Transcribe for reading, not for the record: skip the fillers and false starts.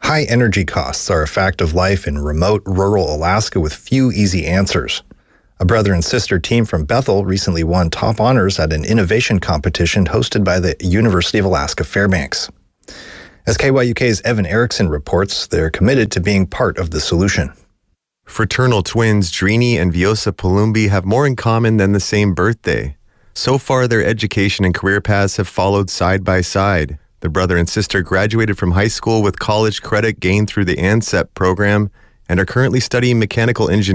High energy costs are a fact of life in remote rural Alaska with few easy answers. A brother and sister team from Bethel recently won top honors at an innovation competition hosted by the University of Alaska Fairbanks. As KYUK's Evan Erickson reports, they're committed to being part of the solution. Fraternal twins Drini and Viosa Palumbi have more in common than the same birthday. So far, their education and career paths have followed side by side. The brother and sister graduated from high school with college credit gained through the ANCEP program and are currently studying mechanical engineering